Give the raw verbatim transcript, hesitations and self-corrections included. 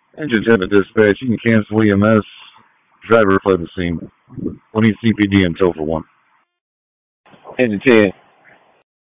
Engine ten to dispatch. You can cancel E M S. Driver fled the scene. We need C P D until for one. Engine ten.